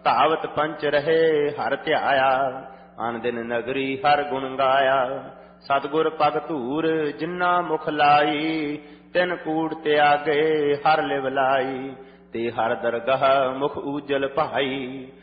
ਧਾਵਤ ਪੰਚ ਰਹੇ ਹਰ ਧਿਆਇਆ। ਅਨ ਦਿਨ ਨਗਰੀ ਹਰ ਗੁਣ ਗਾਇਆ। ਸਤਿਗੁਰ ਪਗ ਧੂਰ ਜਿਨਾ ਮੁਖ ਲਾਈ। ਤਿਨ ਕੂੜ ਤਿਆਗੇ ਹਰ ਲਿਵ ਲਾਈ। ਤੇ ਹਰ ਦਰਗਾਹ ਮੁਖ ਊਜਲ ਭਾਈ।